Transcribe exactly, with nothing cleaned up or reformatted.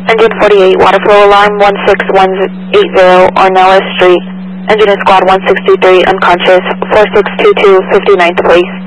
Engine forty-eight, water flow alarm one six one eight zero, Ornelas Street. Engine and squad one six two three, unconscious, four six two two, fifty-ninth, please.